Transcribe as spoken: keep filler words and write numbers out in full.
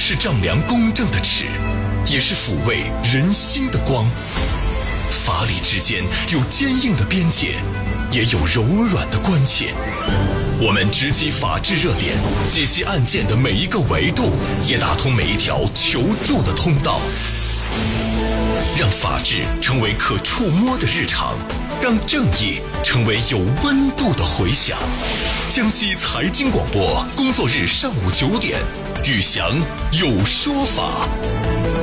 是丈量公正的尺，也是抚慰人心的光。法理之间有坚硬的边界，也有柔软的关切。我们直击法治热点，解析案件的每一个维度，也打通每一条求助的通道。让法治成为可触摸的日常，让正义成为有温度的回响。江西财经广播，工作日上午九点，宇翔有说法。